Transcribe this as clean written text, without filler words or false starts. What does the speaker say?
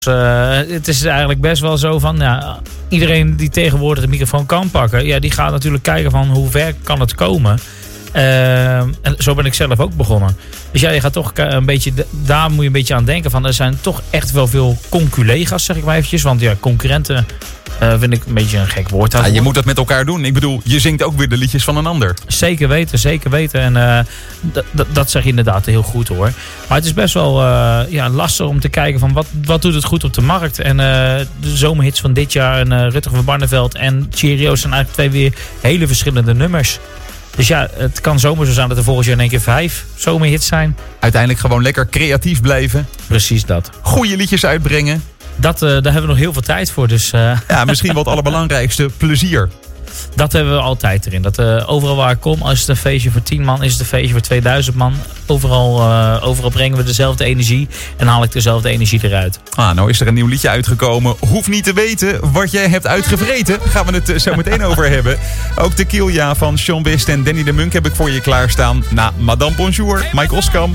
Het is eigenlijk best wel zo van, ja, iedereen die tegenwoordig de microfoon kan pakken, ja, die gaat natuurlijk kijken van hoe ver kan het komen. En zo ben ik zelf ook begonnen. Dus ja, je gaat toch een beetje, daar moet je een beetje aan denken van, er zijn toch echt wel veel conculega's, zeg ik maar eventjes. Want ja, concurrenten vind ik een beetje een gek woord. Ja, je moet dat met elkaar doen. Ik bedoel, je zingt ook weer de liedjes van een ander. Zeker weten, zeker weten. En dat zeg je inderdaad heel goed hoor. Maar het is best wel lastig om te kijken van wat doet het goed op de markt. En de zomerhits van dit jaar en Rutger van Barneveld en Cheerios zijn eigenlijk 2 weer hele verschillende nummers. Dus ja, het kan zomaar zo zijn dat er volgend jaar in één keer 5 zomerhits zijn. Uiteindelijk gewoon lekker creatief blijven. Precies dat. Goede liedjes uitbrengen. Daar hebben we nog heel veel tijd voor. Dus, ja, misschien wat het allerbelangrijkste, plezier. Dat hebben we altijd erin. Dat, overal waar ik kom, als het een feestje voor 10 man is, het een feestje voor 2000 man. Overal brengen we dezelfde energie en haal ik dezelfde energie eruit. Nou is er een nieuw liedje uitgekomen. Hoef niet te weten wat jij hebt uitgevreten. Gaan we het zo meteen over hebben. Ook Tequila van Sean Wist en Danny de Munk heb ik voor je klaarstaan. Na Madame Bonjour, Mike Oskam.